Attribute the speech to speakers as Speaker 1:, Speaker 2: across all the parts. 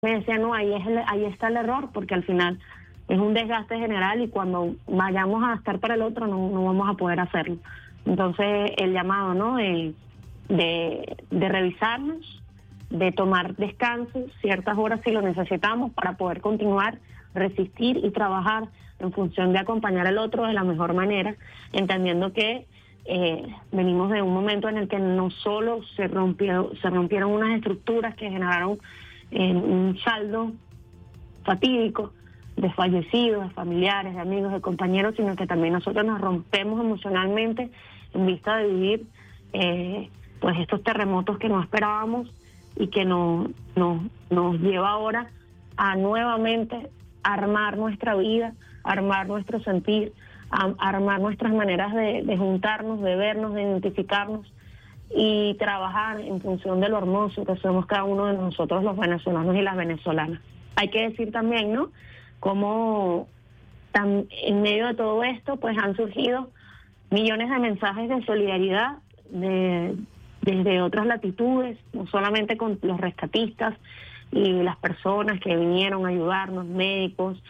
Speaker 1: Me decía, no, ahí está el error, porque al final es un desgaste general y cuando vayamos a estar para el otro no vamos a poder hacerlo. Entonces el llamado, ¿no? De revisarnos, de tomar descansos, ciertas horas si lo necesitamos para poder continuar, resistir y trabajar en función de acompañar al otro de la mejor manera, entendiendo que venimos de un momento en el que no solo se rompieron unas estructuras que generaron un saldo fatídico de fallecidos, de familiares, de amigos, de compañeros, sino que también nosotros nos rompemos emocionalmente en vista de vivir pues estos terremotos que no esperábamos y que nos lleva ahora a nuevamente armar nuestra vida, armar nuestro sentir, armar nuestras maneras de juntarnos, de vernos, de identificarnos y trabajar en función de lo hermoso que somos cada uno de nosotros los venezolanos y las venezolanas. Hay que decir también, ¿no?, cómo en medio de todo esto pues han surgido millones de mensajes de solidaridad desde otras latitudes, no solamente con los rescatistas y las personas que vinieron a ayudarnos, médicos,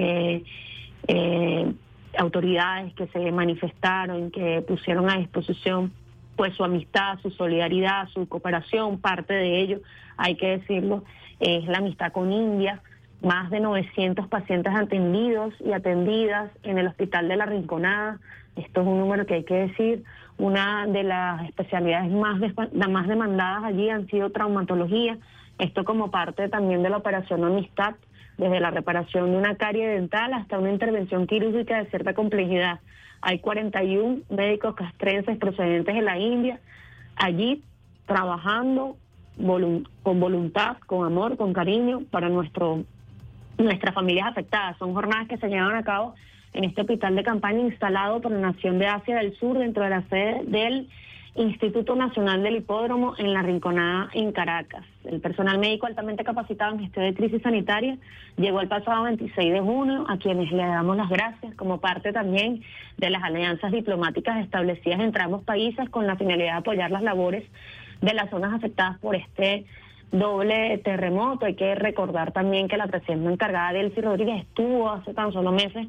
Speaker 1: autoridades que se manifestaron, que pusieron a disposición pues su amistad, su solidaridad, su cooperación. Parte de ello, hay que decirlo, es la amistad con India. Más de 900 pacientes atendidos y atendidas en el Hospital de la Rinconada. Esto es un número que hay que decir. Una de las especialidades más demandadas allí han sido traumatología. Esto como parte también de la operación Amistad, desde la reparación de una carie dental hasta una intervención quirúrgica de cierta complejidad. Hay 41 médicos castrenses procedentes de la India allí trabajando con voluntad, con amor, con cariño para nuestras familias afectadas. Son jornadas que se llevan a cabo en este hospital de campaña instalado por la Nación de Asia del Sur dentro de la sede del Instituto Nacional del Hipódromo en La Rinconada, en Caracas. El personal médico altamente capacitado en gestión de crisis sanitaria llegó el pasado 26 de junio, a quienes le damos las gracias, como parte también de las alianzas diplomáticas establecidas entre ambos países con la finalidad de apoyar las labores de las zonas afectadas por este doble terremoto. Hay que recordar también que la presidenta encargada, Delcy Rodríguez, estuvo hace tan solo meses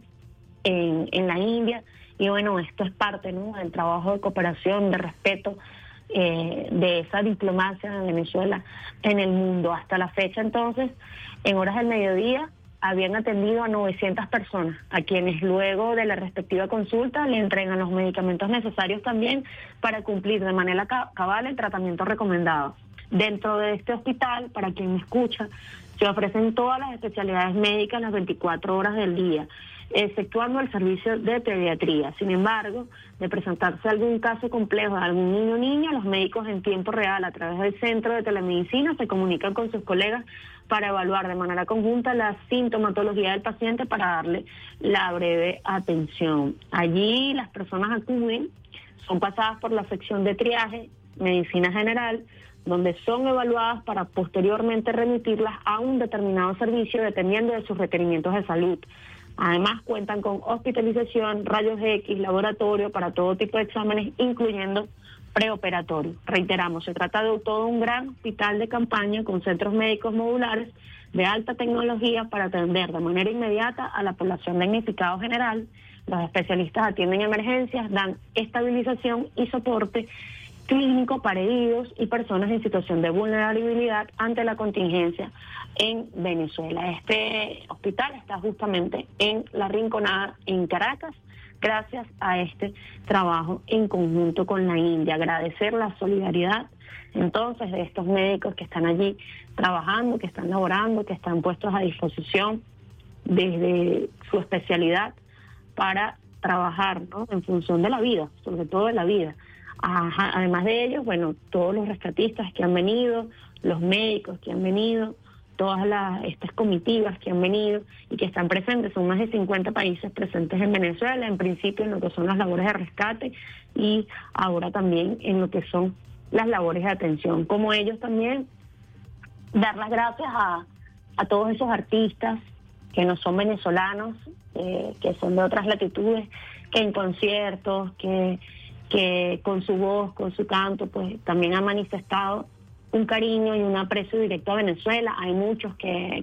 Speaker 1: en la India, y bueno, esto es parte, ¿no?, del trabajo de cooperación, de respeto, de esa diplomacia de Venezuela en el mundo. Hasta la fecha, entonces, en horas del mediodía, habían atendido a 900 personas, a quienes luego de la respectiva consulta le entregan los medicamentos necesarios también para cumplir de manera cabal el tratamiento recomendado. Dentro de este hospital, para quien me escucha, se ofrecen todas las especialidades médicas las 24 horas del día, exceptuando el servicio de pediatría. Sin embargo, de presentarse algún caso complejo de algún niño o niña, los médicos en tiempo real a través del centro de telemedicina se comunican con sus colegas para evaluar de manera conjunta la sintomatología del paciente para darle la breve atención. Allí las personas acuden, son pasadas por la sección de triaje, medicina general, donde son evaluadas para posteriormente remitirlas a un determinado servicio dependiendo de sus requerimientos de salud. Además cuentan con hospitalización, rayos X, laboratorio para todo tipo de exámenes, incluyendo preoperatorio. Reiteramos, se trata de todo un gran hospital de campaña con centros médicos modulares de alta tecnología para atender de manera inmediata a la población damnificada general. Los especialistas atienden emergencias, dan estabilización y soporte clínico para heridos y personas en situación de vulnerabilidad ante la contingencia en Venezuela. Este hospital está justamente en La Rinconada, en Caracas, gracias a este trabajo en conjunto con la India. Agradecer la solidaridad entonces de estos médicos que están allí trabajando, que están laborando, que están puestos a disposición desde su especialidad para trabajar, ¿no?, en función de la vida, sobre todo de la vida. Además de ellos, bueno, todos los rescatistas que han venido, los médicos que han venido, todas estas comitivas que han venido y que están presentes, son más de 50 países presentes en Venezuela, en principio en lo que son las labores de rescate y ahora también en lo que son las labores de atención. Como ellos también, dar las gracias a todos esos artistas que no son venezolanos, que son de otras latitudes, que en conciertos, que con su voz, con su canto, pues también han manifestado un cariño y un aprecio directo a Venezuela. Hay muchos que